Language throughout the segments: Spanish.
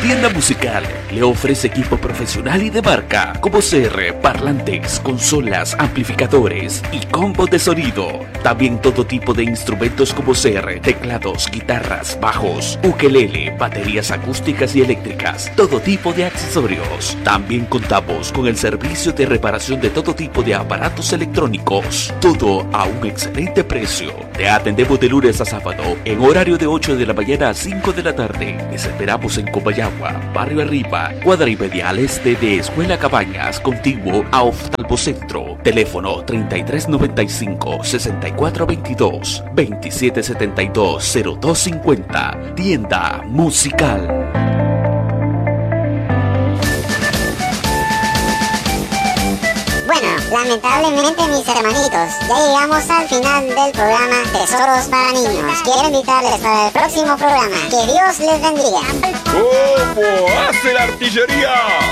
Tienda Musical le ofrece equipo profesional y de marca como CR, parlantes, consolas, amplificadores y combos de sonido. También todo tipo de instrumentos como CR, teclados, guitarras, bajos, ukelele, baterías acústicas y eléctricas, todo tipo de accesorios. También contamos con el servicio de reparación de todo tipo de aparatos electrónicos. Todo a un excelente precio. Te atendemos de lunes a sábado en horario de 8 de la mañana a 5 de la tarde. Les esperamos en Comayagua, Barrio Arriba, cuadra y medial este de Escuela Cabañas, contiguo a Oftalmocentro. Teléfono 3395-6422, 2772-0250. Tienda Musical. Lamentablemente, mis hermanitos, ya llegamos al final del programa Tesoros para Niños. Quiero invitarles para el próximo programa. Que Dios les bendiga. ¿Cómo hace la artillería?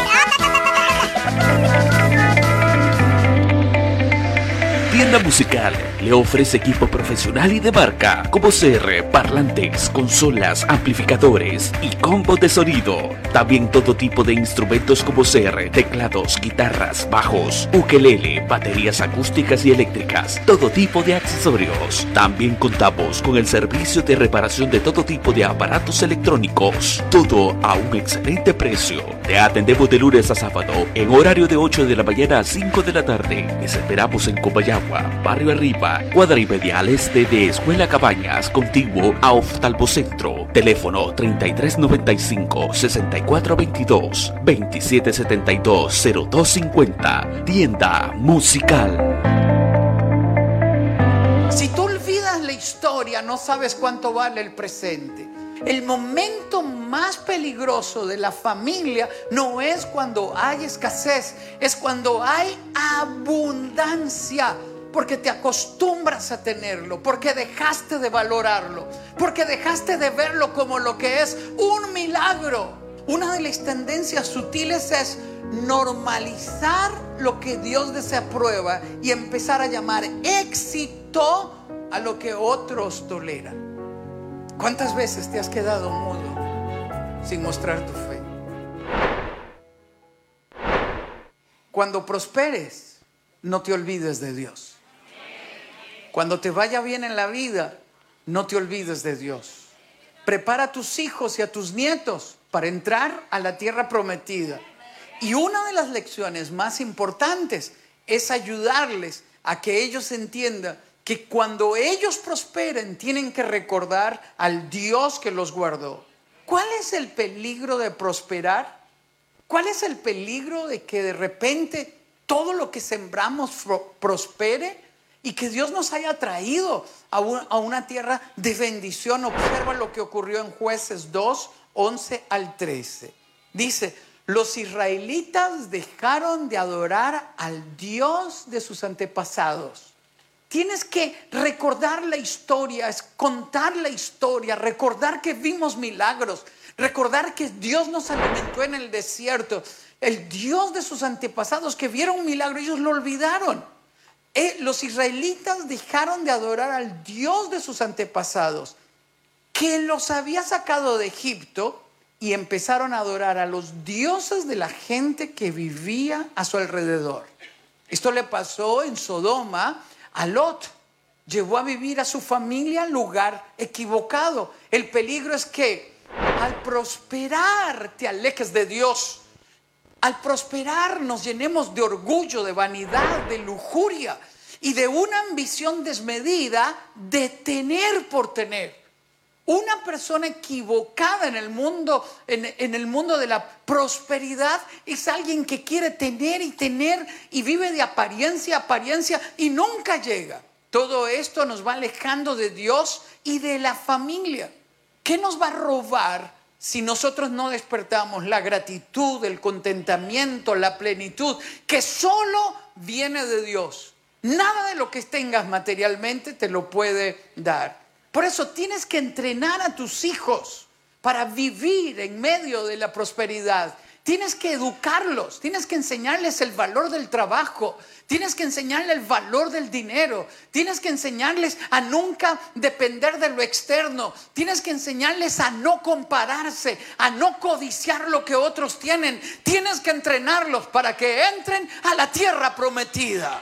Tienda Musical le ofrece equipo profesional y de marca como CR, parlantes, consolas, amplificadores y combos de sonido. También todo tipo de instrumentos como CR, teclados, guitarras, bajos, ukelele, baterías acústicas y eléctricas, todo tipo de accesorios. También contamos con el servicio de reparación de todo tipo de aparatos electrónicos, todo a un excelente precio. Te atendemos de lunes a sábado en horario de 8 de la mañana a 5 de la tarde. Les esperamos en Comayagua, Barrio Arriba, cuadra y medial este de Escuela Cabañas, contiguo a Oftalmocentro. Teléfono 3395-6422, 2772-0250. Tienda Musical. Si tú olvidas la historia, no sabes cuánto vale el presente. El momento más peligroso de la familia no es cuando hay escasez, es cuando hay abundancia. Porque te acostumbras a tenerlo, porque dejaste de valorarlo, porque dejaste de verlo como lo que es un milagro. Una de las tendencias sutiles es normalizar lo que Dios desaprueba y empezar a llamar éxito a lo que otros toleran. ¿Cuántas veces te has quedado mudo sin mostrar tu fe? Cuando prosperes, no te olvides de Dios. Cuando te vaya bien en la vida, no te olvides de Dios. Prepara a tus hijos y a tus nietos para entrar a la tierra prometida. Y una de las lecciones más importantes es ayudarles a que ellos entiendan que cuando ellos prosperen tienen que recordar al Dios que los guardó. ¿Cuál es el peligro de prosperar? ¿Cuál es el peligro de que de repente todo lo que sembramos prospere? Y que Dios nos haya traído a una tierra de bendición. Observa lo que ocurrió en Jueces 2, 11 al 13. Dice, los israelitas dejaron de adorar al Dios de sus antepasados. Tienes que recordar la historia, es contar la historia, recordar que vimos milagros, recordar que Dios nos alimentó en el desierto. El Dios de sus antepasados que vieron un milagro, ellos lo olvidaron. Los israelitas dejaron de adorar al Dios de sus antepasados, que los había sacado de Egipto, y empezaron a adorar a los dioses de la gente que vivía a su alrededor. Esto le pasó en Sodoma a Lot. Llevó a vivir a su familia al lugar equivocado. El peligro es que al prosperar te alejes de Dios. Al prosperar nos llenemos de orgullo, de vanidad, de lujuria y de una ambición desmedida de tener por tener. Una persona equivocada en el mundo de la prosperidad es alguien que quiere tener y vive de apariencia a apariencia y nunca llega. Todo esto nos va alejando de Dios y de la familia. ¿Qué nos va a robar si nosotros no despertamos la gratitud, el contentamiento, la plenitud, que solo viene de Dios? Nada de lo que tengas materialmente te lo puede dar. Por eso tienes que entrenar a tus hijos para vivir en medio de la prosperidad Tienes que educarlos, tienes que enseñarles el valor del trabajo, tienes que enseñarles el valor del dinero, tienes que enseñarles a nunca depender de lo externo, tienes que enseñarles a no compararse, a no codiciar lo que otros tienen. Tienes que entrenarlos para que entren a la tierra prometida.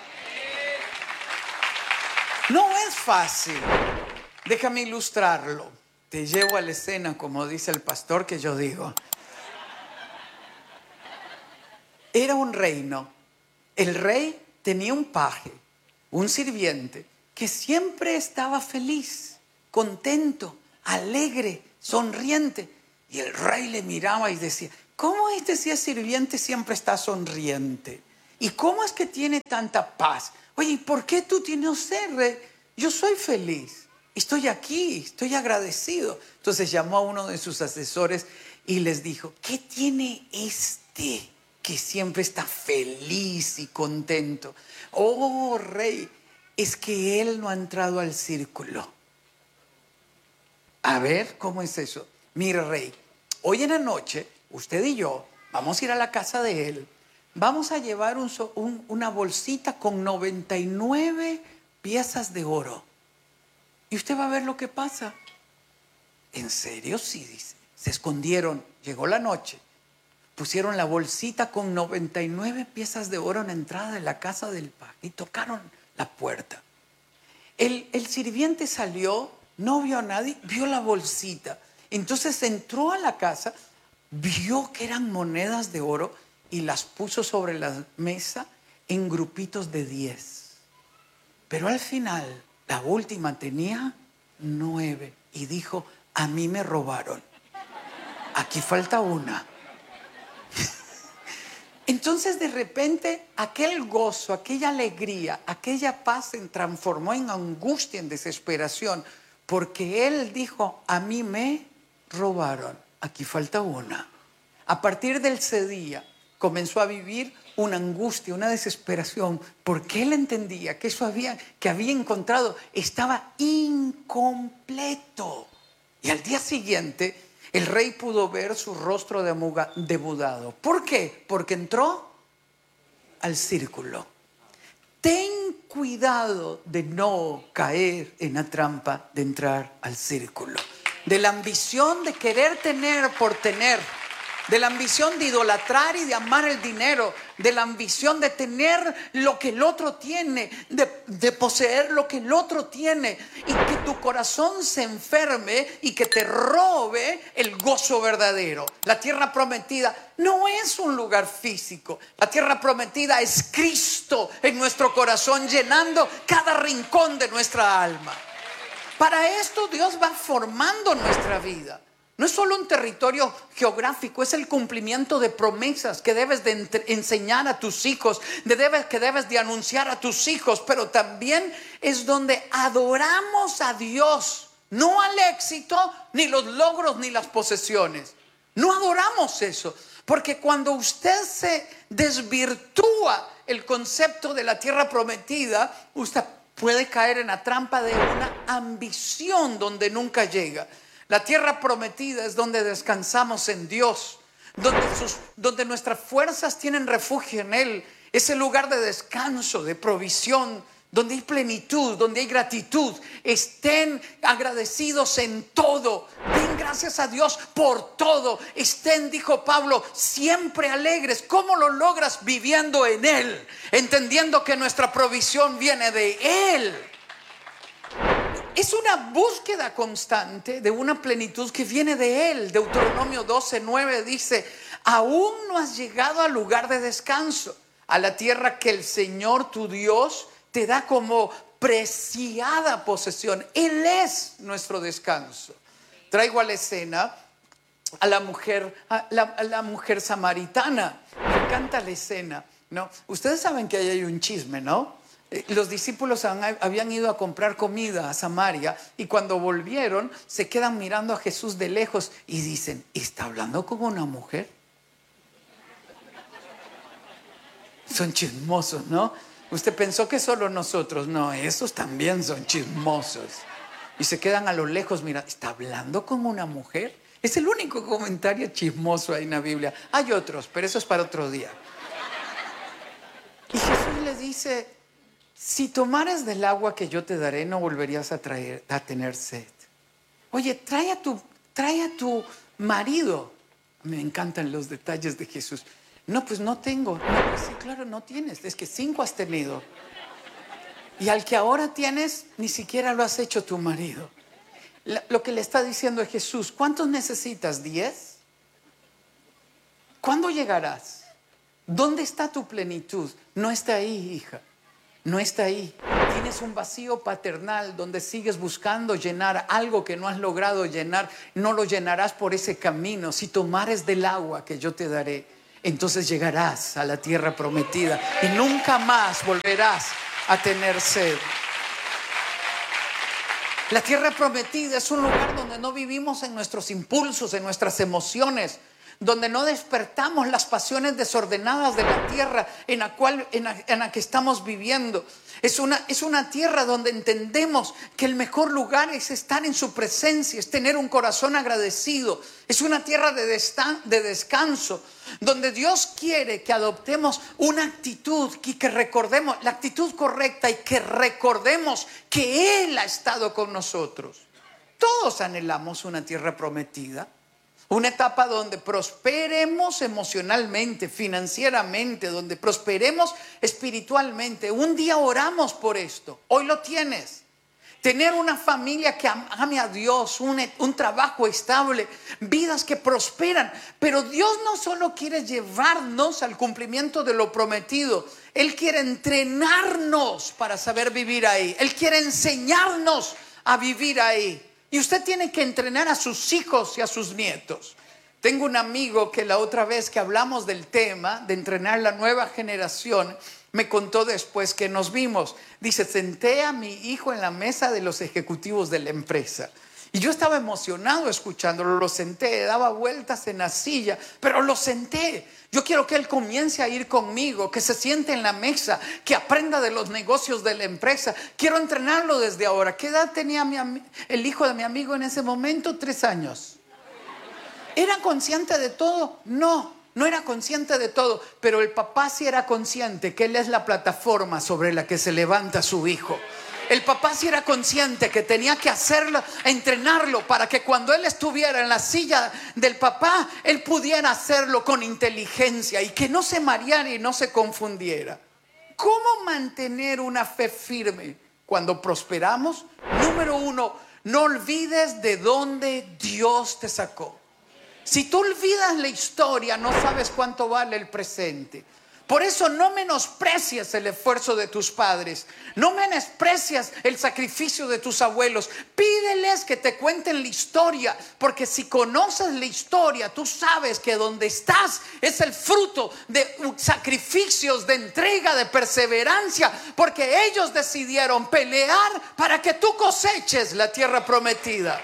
No es fácil. Déjame ilustrarlo. Te llevo a la escena, como dice el pastor que yo digo. Era un reino. El rey tenía un paje, un sirviente, que siempre estaba feliz, contento, alegre, sonriente. Y el rey le miraba y decía, ¿cómo si es sirviente siempre está sonriente? ¿Y cómo es que tiene tanta paz? Oye, ¿por qué tú tienes? No sé, rey, yo soy feliz. Estoy aquí, estoy agradecido. Entonces llamó a uno de sus asesores y les dijo, ¿qué tiene este que siempre está feliz y contento? Oh, rey, es que él no ha entrado al círculo. A ver, ¿cómo es eso? Mire, rey, hoy en la noche, usted y yo vamos a ir a la casa de él. Vamos a llevar una bolsita con 99 piezas de oro. Y usted va a ver lo que pasa. ¿En serio? Sí, dice. Se escondieron. Llegó la noche. Pusieron la bolsita con 99 piezas de oro en la entrada de la casa del paje y tocaron la puerta. El sirviente salió, no vio a nadie, vio la bolsita. Entonces entró a la casa, vio que eran monedas de oro y las puso sobre la mesa en grupitos de 10. Pero al final, la última tenía 9 y dijo, a mí me robaron. Aquí falta una. Entonces de repente aquel gozo, aquella alegría, aquella paz se transformó en angustia, en desesperación, porque él dijo, a mí me robaron, aquí falta una. A partir de ese día comenzó a vivir una angustia, una desesperación, porque él entendía que eso que había encontrado estaba incompleto. Y al día siguiente el rey pudo ver su rostro demudado. ¿Por qué? Porque entró al círculo. Ten cuidado de no caer en la trampa de entrar al círculo. De la ambición de querer tener por tener. De la ambición de idolatrar y de amar el dinero. De la ambición de tener lo que el otro tiene. De poseer lo que el otro tiene. Y que tu corazón se enferme y que te robe el gozo verdadero. La tierra prometida no es un lugar físico. La tierra prometida es Cristo en nuestro corazón, llenando cada rincón de nuestra alma. Para esto Dios va formando nuestra vida. No es solo un territorio geográfico, es el cumplimiento de promesas que debes de enseñar a tus hijos, que debes de anunciar a tus hijos, pero también es donde adoramos a Dios, no al éxito, ni los logros, ni las posesiones. No adoramos eso, porque cuando usted se desvirtúa el concepto de la tierra prometida, usted puede caer en la trampa de una ambición donde nunca llega. La tierra prometida es donde descansamos en Dios, donde nuestras fuerzas tienen refugio en Él. Es el lugar de descanso, de provisión, donde hay plenitud, donde hay gratitud. Estén agradecidos en todo. Den gracias a Dios por todo. Estén, dijo Pablo, siempre alegres. ¿Cómo lo logras? Viviendo en Él, entendiendo que nuestra provisión viene de Él. Es una búsqueda constante de una plenitud que viene de Él. Deuteronomio 12:9 dice, aún no has llegado al lugar de descanso, a la tierra que el Señor tu Dios te da como preciada posesión. Él es nuestro descanso. Traigo a la escena a la mujer samaritana. Me encanta la escena, ¿no? Ustedes saben que ahí hay un chisme, ¿no? Los discípulos habían ido a comprar comida a Samaria y cuando volvieron se quedan mirando a Jesús de lejos y dicen, ¿está hablando como una mujer? Son chismosos, ¿no? Usted pensó que solo nosotros. No, esos también son chismosos. Y se quedan a lo lejos, mira, ¿está hablando como una mujer? Es el único comentario chismoso ahí en la Biblia. Hay otros, pero eso es para otro día. Y Jesús le dice, si tomares del agua que yo te daré, no volverías a tener sed. Oye, trae a tu marido. Me encantan los detalles de Jesús. No, pues no tengo. No, pues sí, claro, no tienes. Es que 5 has tenido. Y al que ahora tienes, ni siquiera lo has hecho tu marido. Lo que le está diciendo a Jesús, ¿cuántos necesitas? ¿10? ¿Cuándo llegarás? ¿Dónde está tu plenitud? No está ahí, hija. No está ahí. Tienes un vacío paternal donde sigues buscando llenar algo que no has logrado llenar. No lo llenarás por ese camino. Si tomares del agua que yo te daré, entonces llegarás a la tierra prometida y nunca más volverás a tener sed. La tierra prometida es un lugar donde no vivimos en nuestros impulsos, en nuestras emociones, donde no despertamos las pasiones desordenadas de la tierra en la que estamos viviendo. Es una tierra donde entendemos que el mejor lugar es estar en su presencia, es tener un corazón agradecido. Es una tierra de descanso, donde Dios quiere que adoptemos una actitud y que recordemos la actitud correcta y que recordemos que Él ha estado con nosotros. Todos anhelamos una tierra prometida. Una etapa donde prosperemos emocionalmente, financieramente, donde prosperemos espiritualmente. Un día oramos por esto. Hoy lo tienes. Tener una familia que ame a Dios, un trabajo estable, vidas que prosperan. Pero Dios no solo quiere llevarnos al cumplimiento de lo prometido. Él quiere entrenarnos para saber vivir ahí. Él quiere enseñarnos a vivir ahí. Y usted tiene que entrenar a sus hijos y a sus nietos. Tengo un amigo que la otra vez que hablamos del tema de entrenar la nueva generación, me contó después que nos vimos. Dice, senté a mi hijo en la mesa de los ejecutivos de la empresa. Y yo estaba emocionado escuchándolo, lo senté, daba vueltas en la silla, pero lo senté. Yo quiero que él comience a ir conmigo, que se siente en la mesa, que aprenda de los negocios de la empresa. Quiero entrenarlo desde ahora. ¿Qué edad tenía el hijo de mi amigo en ese momento? 3 años. ¿Era consciente de todo? No era consciente de todo, pero el papá sí era consciente que él es la plataforma sobre la que se levanta su hijo. El papá sí era consciente que tenía que hacerlo, entrenarlo para que cuando él estuviera en la silla del papá, él pudiera hacerlo con inteligencia y que no se mareara y no se confundiera. ¿Cómo mantener una fe firme cuando prosperamos? Número 1, no olvides de dónde Dios te sacó. Si tú olvidas la historia, no sabes cuánto vale el presente. Por eso no menosprecias el esfuerzo de tus padres, no menosprecias el sacrificio de tus abuelos. Pídeles que te cuenten la historia, porque si conoces la historia, tú sabes que donde estás es el fruto de sacrificios, de entrega, de perseverancia, porque ellos decidieron pelear para que tú coseches la tierra prometida.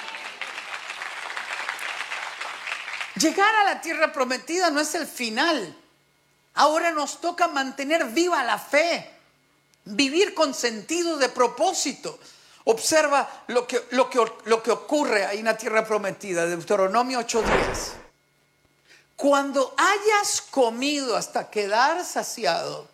Llegar a la tierra prometida no es el final. Ahora nos toca mantener viva la fe, vivir con sentido de propósito. Observa lo que ocurre ahí en la tierra prometida, Deuteronomio 8:10. Cuando hayas comido hasta quedar saciado,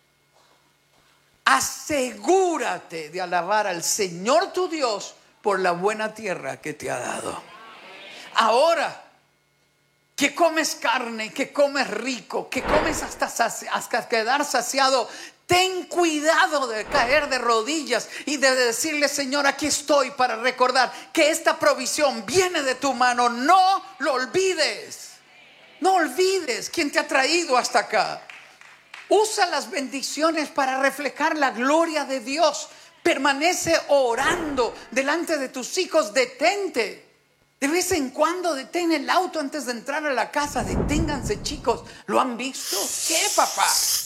asegúrate de alabar al Señor tu Dios por la buena tierra que te ha dado. Ahora que comes carne, que comes rico, que comes hasta quedar saciado, ten cuidado de caer de rodillas y de decirle, Señor, aquí estoy para recordar que esta provisión viene de tu mano. No lo olvides. No olvides quién te ha traído hasta acá. Usa las bendiciones para reflejar la gloria de Dios. Permanece orando delante de tus hijos. Detente. De vez en cuando detén el auto antes de entrar a la casa. Deténganse, chicos. ¿Lo han visto? ¿Qué, papá?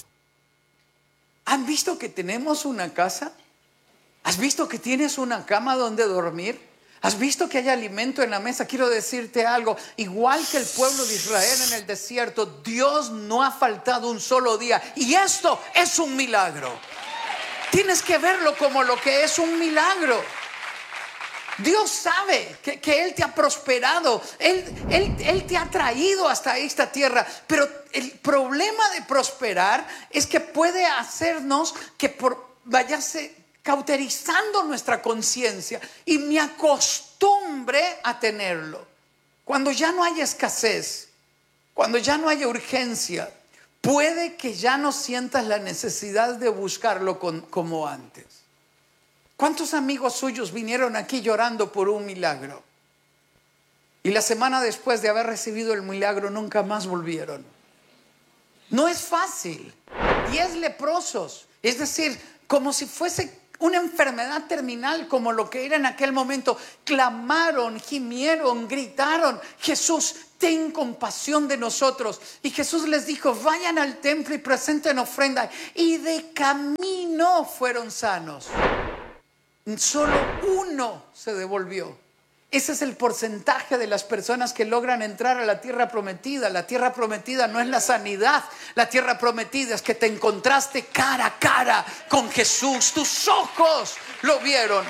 ¿Han visto que tenemos una casa? ¿Has visto que tienes una cama donde dormir? ¿Has visto que hay alimento en la mesa? Quiero decirte algo. Igual que el pueblo de Israel en el desierto, Dios no ha faltado un solo día. Y esto es un milagro. Tienes que verlo como lo que es un milagro. Dios sabe que Él te ha prosperado, Él te ha traído hasta esta tierra, pero el problema de prosperar es que puede hacernos que vayase cauterizando nuestra conciencia y me acostumbre a tenerlo. Cuando ya no haya escasez, cuando ya no haya urgencia, puede que ya no sientas la necesidad de buscarlo como antes. ¿Cuántos amigos suyos vinieron aquí llorando por un milagro? Y la semana después de haber recibido el milagro nunca más volvieron. No es fácil. 10 leprosos, es decir, como si fuese una enfermedad terminal, como lo que era en aquel momento, clamaron, gimieron, gritaron: Jesús, ten compasión de nosotros. Y Jesús les dijo: vayan al templo y presenten ofrenda. Y de camino fueron sanos. Solo uno se devolvió. Ese es el porcentaje de las personas que logran entrar a la tierra prometida. La tierra prometida no es la sanidad. La tierra prometida es que te encontraste cara a cara con Jesús. Tus ojos lo vieron.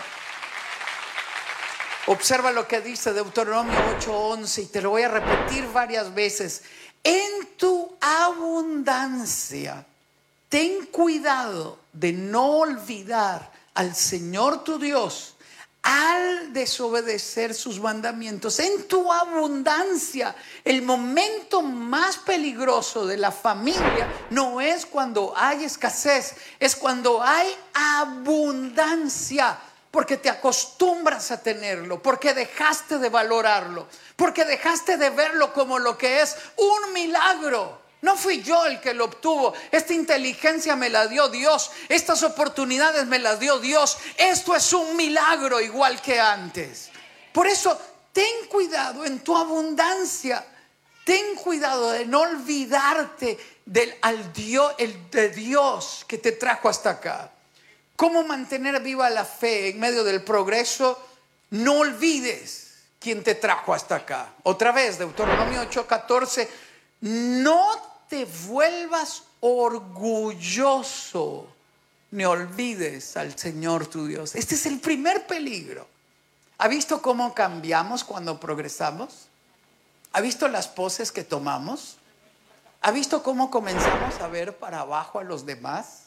Observa lo que dice Deuteronomio 8:11 y te lo voy a repetir varias veces. En tu abundancia, ten cuidado de no olvidar al Señor tu Dios al desobedecer sus mandamientos. En tu abundancia, el momento más peligroso de la familia no es cuando hay escasez, es cuando hay abundancia, porque te acostumbras a tenerlo, porque dejaste de valorarlo, porque dejaste de verlo como lo que es un milagro. No fui yo el que lo obtuvo. Esta inteligencia me la dio Dios. Estas oportunidades me las dio Dios. Esto es un milagro igual que antes. Por eso, ten cuidado en tu abundancia. Ten cuidado de no olvidarte de Dios que te trajo hasta acá. ¿Cómo mantener viva la fe en medio del progreso? No olvides quién te trajo hasta acá. Otra vez, Deuteronomio 8:14. No te vuelvas orgulloso, ni olvides al Señor tu Dios. Este es el primer peligro. ¿Ha visto cómo cambiamos cuando progresamos? ¿Ha visto las poses que tomamos? ¿Ha visto cómo comenzamos a ver para abajo a los demás?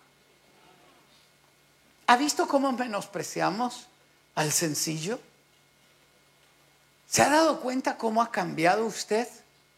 ¿Ha visto cómo menospreciamos al sencillo? ¿Se ha dado cuenta cómo ha cambiado usted?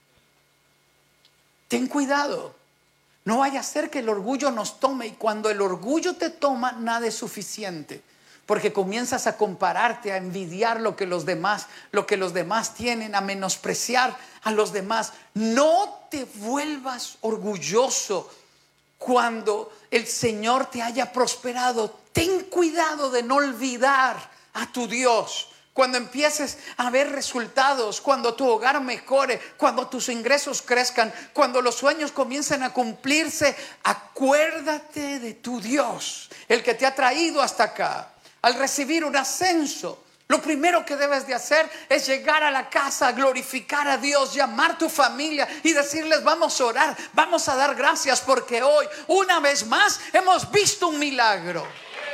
Ten cuidado, no vaya a ser que el orgullo nos tome, y cuando el orgullo te toma, nada es suficiente, porque comienzas a compararte, a envidiar lo que los demás tienen, a menospreciar a los demás. No te vuelvas orgulloso cuando el Señor te haya prosperado. Ten cuidado de no olvidar a tu Dios. Cuando empieces a ver resultados, cuando tu hogar mejore, cuando tus ingresos crezcan, cuando los sueños comiencen a cumplirse, acuérdate de tu Dios, el que te ha traído hasta acá. Al recibir un ascenso, lo primero que debes de hacer es llegar a la casa, glorificar a Dios, llamar a tu familia y decirles: vamos a orar, vamos a dar gracias porque hoy, una vez más, hemos visto un milagro.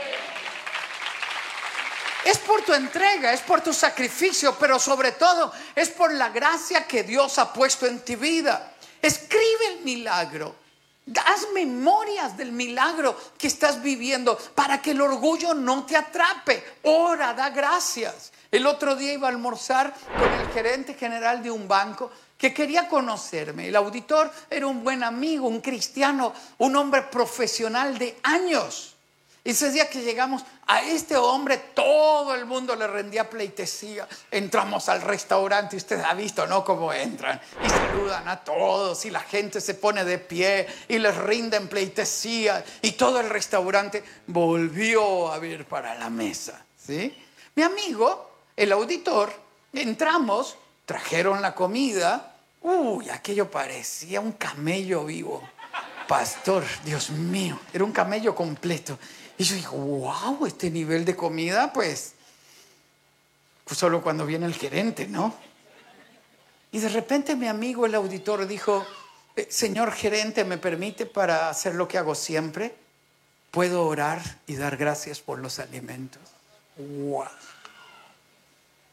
Es por tu entrega, es por tu sacrificio, pero sobre todo es por la gracia que Dios ha puesto en tu vida. Escribe el milagro. Haz memorias del milagro que estás viviendo para que el orgullo no te atrape. Ora, da gracias. El otro día iba a almorzar con el gerente general de un banco que quería conocerme. El auditor era un buen amigo, un cristiano, un hombre profesional de años. Ese día que llegamos a este hombre, todo el mundo le rendía pleitesía. Entramos al restaurante y usted ha visto, ¿no?, cómo entran y saludan a todos y la gente se pone de pie y les rinden pleitesía y todo el restaurante volvió a ver para la mesa, ¿sí? Mi amigo, el auditor, entramos, trajeron la comida. Aquello parecía un camello vivo. Pastor, Dios mío, era un camello completo. Y yo digo: wow, este nivel de comida, pues solo cuando viene el gerente, ¿no? Y de repente mi amigo, el auditor, dijo: señor gerente, ¿me permite para hacer lo que hago siempre? ¿Puedo orar y dar gracias por los alimentos? Wow.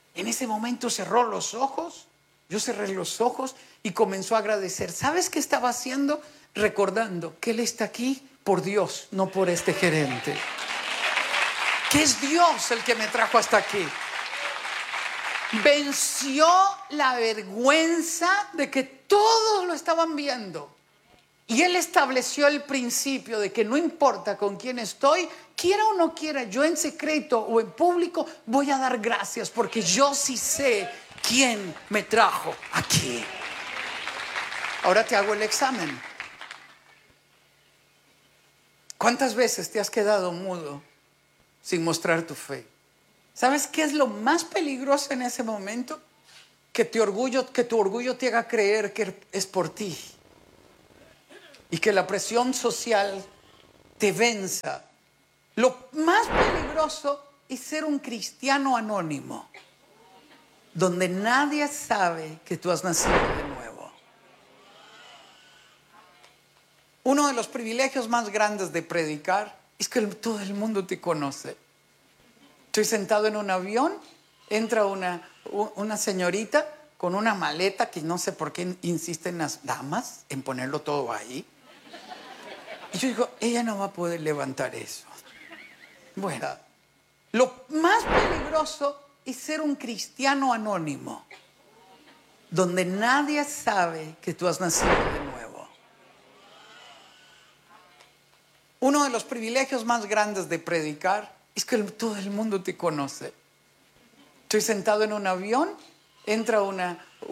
En ese momento cerró los ojos, yo cerré los ojos y comenzó a agradecer. ¿Sabes qué estaba haciendo? Recordando que él está aquí por Dios, no por este gerente. Que es Dios el que me trajo hasta aquí. Venció la vergüenza de que todos lo estaban viendo. Y él estableció el principio de que no importa con quién estoy, quiera o no quiera, yo en secreto o en público voy a dar gracias porque yo sí sé quién me trajo aquí. Ahora te hago el examen. ¿Cuántas veces te has quedado mudo sin mostrar tu fe? ¿Sabes qué es lo más peligroso en ese momento? Que tu orgullo te haga creer que es por ti. Y que la presión social te venza. Lo más peligroso es ser un cristiano anónimo, donde nadie sabe que tú has nacido de nuevo. Uno de los privilegios más grandes de predicar es que todo el mundo te conoce. Estoy sentado en un avión, entra una señorita con una maleta que no sé por qué insisten las damas en ponerlo todo ahí. Y yo digo, ella no va a poder levantar eso. Bueno, lo más peligroso es ser un cristiano anónimo, donde nadie sabe que tú has nacido de nuevo. Uno de los privilegios más grandes de predicar es que todo el mundo te conoce. Estoy sentado en un avión, entra una